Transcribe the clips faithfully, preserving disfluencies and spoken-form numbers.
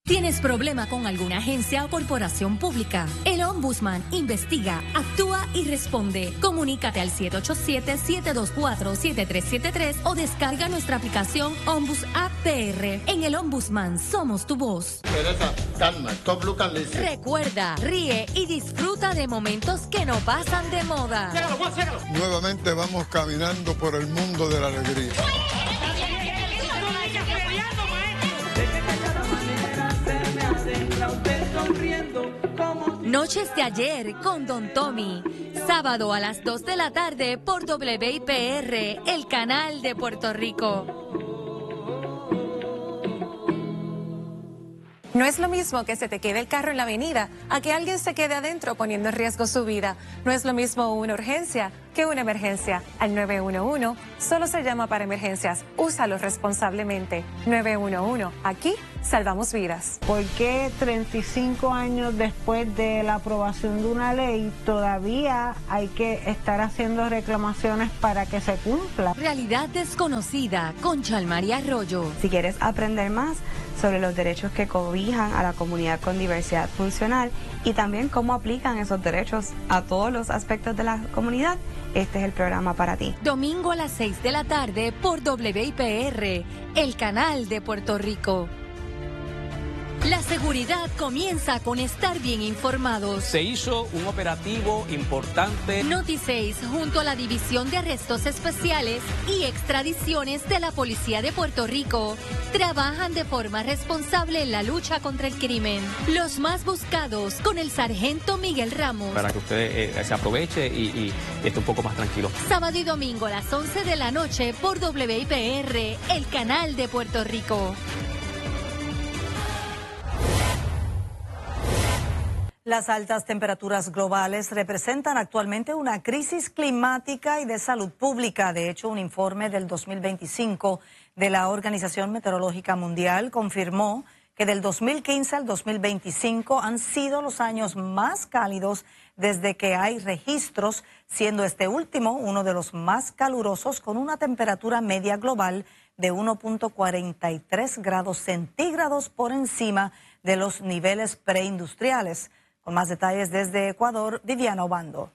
¿Tienes problema con alguna agencia o corporación pública? El Ombudsman investiga, actúa y responde. Comunícate al siete ocho siete, siete dos cuatro, siete tres siete tres o descarga nuestra aplicación Ombuds App P R. En el Ombudsman somos tu voz. Teresa, calma, stop, look and listen. Recuerda, ríe y disfruta de momentos que no pasan de moda. Ségalo, Juan, ségalo. Nuevamente vamos caminando por el mundo de la alegría. Noches de ayer con Don Tommy. Sábado a las dos de la tarde por W I P R, el canal de Puerto Rico. No es lo mismo que se te quede el carro en la avenida a que alguien se quede adentro poniendo en riesgo su vida. No es lo mismo una urgencia que una emergencia. Al nueve uno uno solo se llama para emergencias. Úsalo responsablemente. nueve uno uno. Aquí salvamos vidas. ¿Por qué treinta y cinco años después de la aprobación de una ley todavía hay que estar haciendo reclamaciones para que se cumpla? Realidad desconocida con Chalmari Arroyo. Si quieres aprender más sobre los derechos que cobijan a la comunidad con diversidad funcional y también cómo aplican esos derechos a todos los aspectos de la comunidad, este es el programa para ti. Domingo a las seis de la tarde por W I P R, el canal de Puerto Rico. La seguridad comienza con estar bien informados. Se hizo un operativo importante. Noti seis, junto a la División de Arrestos Especiales y Extradiciones de la Policía de Puerto Rico, trabajan de forma responsable en la lucha contra el crimen. Los más buscados con el sargento Miguel Ramos. Para que usted eh, se aproveche y, y esté un poco más tranquilo. Sábado y domingo a las once de la noche por W I P R, el canal de Puerto Rico. Las altas temperaturas globales representan actualmente una crisis climática y de salud pública. De hecho, un informe del dos mil veinticinco de la Organización Meteorológica Mundial confirmó que del dos mil quince al dos mil veinticinco han sido los años más cálidos desde que hay registros, siendo este último uno de los más calurosos con una temperatura media global de uno punto cuarenta y tres grados centígrados por encima de los niveles preindustriales. Con más detalles desde Ecuador, Viviana Obando.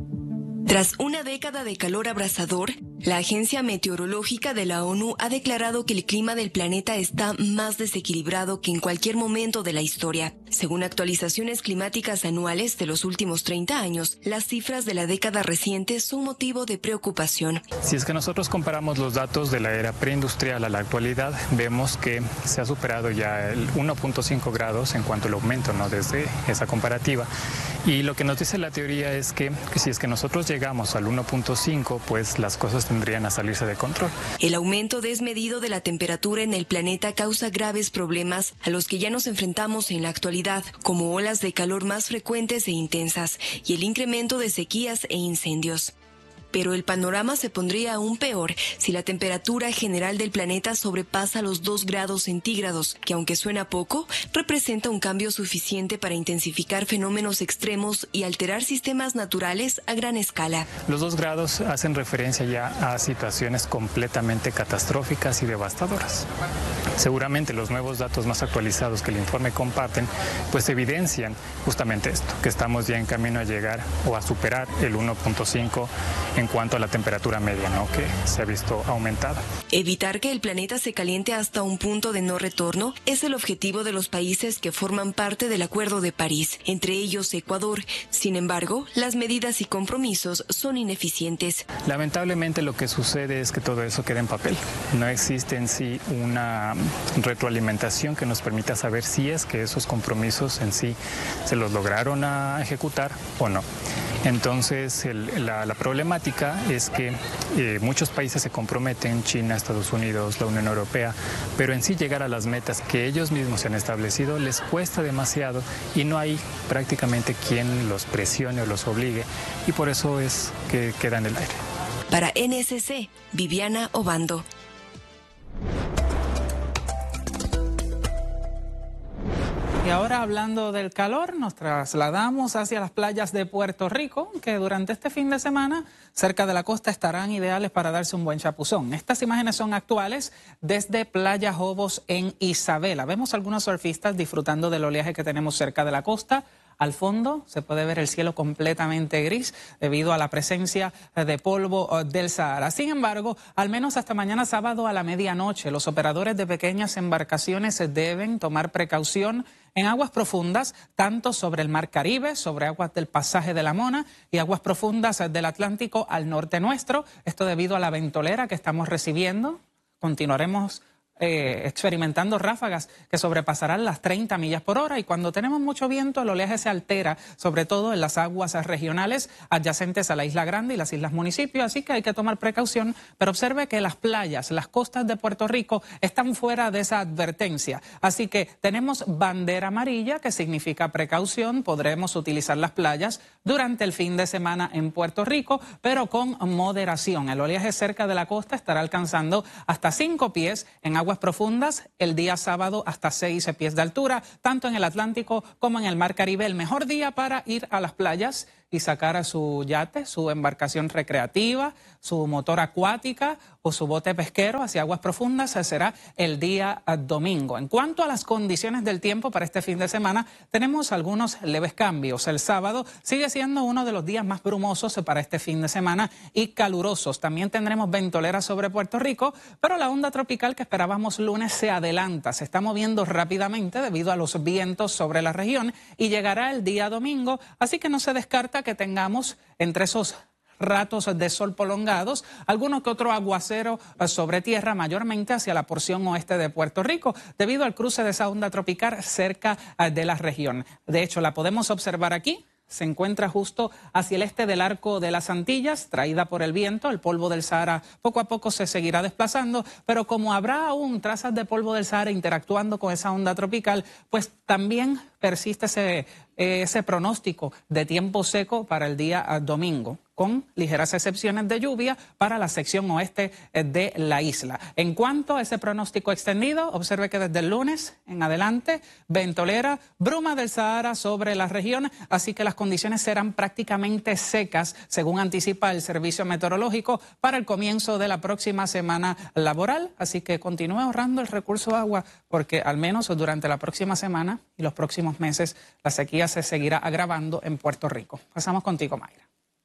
Tras una década de calor abrasador, la Agencia Meteorológica de la ONU ha declarado que el clima del planeta está más desequilibrado que en cualquier momento de la historia. Según actualizaciones climáticas anuales de los últimos treinta años, las cifras de la década reciente son motivo de preocupación. Si es que nosotros comparamos los datos de la era preindustrial a la actualidad, vemos que se ha superado ya el uno punto cinco grados en cuanto al aumento, ¿no?, desde esa comparativa. Y lo que nos dice la teoría es que, que si es que nosotros llegamos al uno punto cinco, pues las cosas tendrían a salirse de control. El aumento desmedido de la temperatura en el planeta causa graves problemas a los que ya nos enfrentamos en la actualidad, como olas de calor más frecuentes e intensas y el incremento de sequías e incendios. Pero el panorama se pondría aún peor si la temperatura general del planeta sobrepasa los dos grados centígrados, que aunque suena poco, representa un cambio suficiente para intensificar fenómenos extremos y alterar sistemas naturales a gran escala. Los dos grados hacen referencia ya a situaciones completamente catastróficas y devastadoras. Seguramente los nuevos datos más actualizados que el informe comparten, pues evidencian justamente esto, que estamos ya en camino a llegar o a superar el uno punto cinco en cuanto a la temperatura media, ¿no?, que se ha visto aumentada. Evitar que el planeta se caliente hasta un punto de no retorno es el objetivo de los países que forman parte del Acuerdo de París, entre ellos Ecuador. Sin embargo, las medidas y compromisos son ineficientes. Lamentablemente lo que sucede es que todo eso queda en papel. No existe en sí una retroalimentación que nos permita saber si es que esos compromisos en sí se los lograron a ejecutar o no. Entonces, el, la, la problemática es que eh, muchos países se comprometen, China, Estados Unidos, la Unión Europea, pero en sí llegar a las metas que ellos mismos se han establecido les cuesta demasiado y no hay prácticamente quien los presione o los obligue, y por eso es que queda en el aire. Para N S C, Viviana Obando. Y ahora, hablando del calor, nos trasladamos hacia las playas de Puerto Rico, que durante este fin de semana cerca de la costa estarán ideales para darse un buen chapuzón. Estas imágenes son actuales desde Playa Jobos en Isabela. Vemos algunos surfistas disfrutando del oleaje que tenemos cerca de la costa. Al fondo se puede ver el cielo completamente gris debido a la presencia de polvo del Sahara. Sin embargo, al menos hasta mañana sábado a la medianoche, los operadores de pequeñas embarcaciones deben tomar precaución en aguas profundas, tanto sobre el Mar Caribe, sobre aguas del Pasaje de la Mona y aguas profundas del Atlántico al norte nuestro. Esto debido a la ventolera que estamos recibiendo. Continuaremos Eh, experimentando ráfagas que sobrepasarán las treinta millas por hora, y cuando tenemos mucho viento el oleaje se altera, sobre todo en las aguas regionales adyacentes a la Isla Grande y las islas municipios, así que hay que tomar precaución, pero observe que las playas, las costas de Puerto Rico están fuera de esa advertencia, así que tenemos bandera amarilla que significa precaución. Podremos utilizar las playas durante el fin de semana en Puerto Rico, pero con moderación. El oleaje cerca de la costa estará alcanzando hasta cinco pies en aguas profundas, el día sábado hasta seis pies de altura, tanto en el Atlántico como en el Mar Caribe. El mejor día para ir a las playas y sacar a su yate, su embarcación recreativa, su motor acuática o su bote pesquero hacia aguas profundas será el día domingo. En cuanto a las condiciones del tiempo para este fin de semana, tenemos algunos leves cambios. El sábado sigue siendo uno de los días más brumosos para este fin de semana y calurosos. También tendremos ventolera sobre Puerto Rico, pero la onda tropical que esperábamos lunes se adelanta, se está moviendo rápidamente debido a los vientos sobre la región y llegará el día domingo, así que no se descarta que tengamos entre esos ratos de sol prolongados alguno que otro aguacero sobre tierra, mayormente hacia la porción oeste de Puerto Rico, debido al cruce de esa onda tropical cerca de la región. De hecho, la podemos observar aquí. Se encuentra justo hacia el este del arco de las Antillas, traída por el viento. El polvo del Sahara poco a poco se seguirá desplazando, pero como habrá aún trazas de polvo del Sahara interactuando con esa onda tropical, pues también persiste ese, ese pronóstico de tiempo seco para el día domingo, con ligeras excepciones de lluvia para la sección oeste de la isla. En cuanto a ese pronóstico extendido, observe que desde el lunes en adelante, ventolera, bruma del Sahara sobre la región, así que las condiciones serán prácticamente secas, según anticipa el Servicio Meteorológico, para el comienzo de la próxima semana laboral. Así que continúe ahorrando el recurso agua, porque al menos durante la próxima semana y los próximos meses la sequía se seguirá agravando en Puerto Rico. Pasamos contigo, Mayra.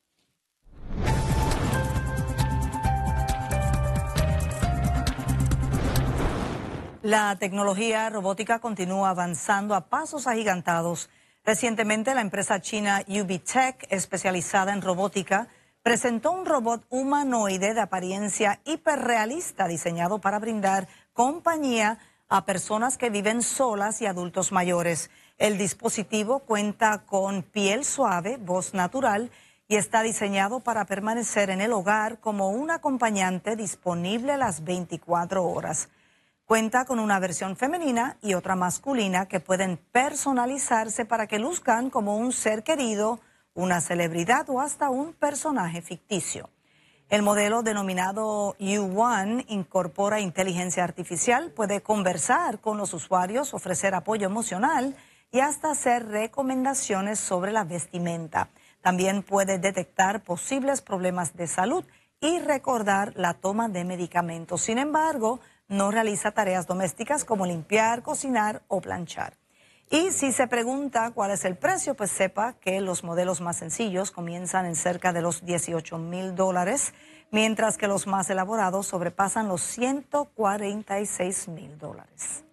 La tecnología robótica continúa avanzando a pasos agigantados. Recientemente, la empresa china UbiTech, especializada en robótica, presentó un robot humanoide de apariencia hiperrealista diseñado para brindar compañía a personas que viven solas y adultos mayores. El dispositivo cuenta con piel suave, voz natural y está diseñado para permanecer en el hogar como un acompañante disponible las veinticuatro horas. Cuenta con una versión femenina y otra masculina que pueden personalizarse para que luzcan como un ser querido, una celebridad o hasta un personaje ficticio. El modelo denominado U uno incorpora inteligencia artificial, puede conversar con los usuarios, ofrecer apoyo emocional y hasta hacer recomendaciones sobre la vestimenta. También puede detectar posibles problemas de salud y recordar la toma de medicamentos. Sin embargo, no realiza tareas domésticas como limpiar, cocinar o planchar. Y si se pregunta cuál es el precio, pues sepa que los modelos más sencillos comienzan en cerca de los dieciocho mil dólares, mientras que los más elaborados sobrepasan los ciento cuarenta y seis mil dólares.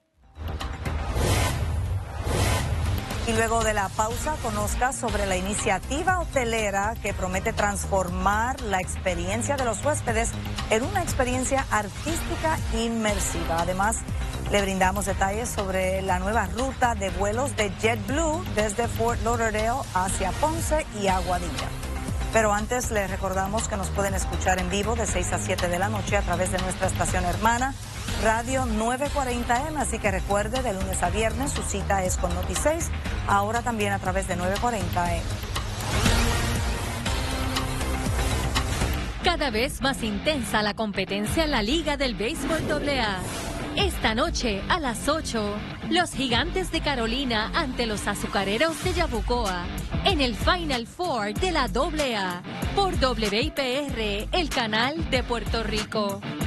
Y luego de la pausa, conozca sobre la iniciativa hotelera que promete transformar la experiencia de los huéspedes en una experiencia artística inmersiva. Además, le brindamos detalles sobre la nueva ruta de vuelos de JetBlue desde Fort Lauderdale hacia Ponce y Aguadilla. Pero antes les recordamos que nos pueden escuchar en vivo de seis a siete de la noche a través de nuestra estación hermana Radio nueve cuarenta M, así que recuerde, de lunes a viernes su cita es con Noti seis, ahora también a través de nueve cuarenta M. Cada vez más intensa la competencia en la Liga del Béisbol doble A. Esta noche a las ocho, los Gigantes de Carolina ante los Azucareros de Yabucoa en el Final Four de la doble A por W I P R, el canal de Puerto Rico.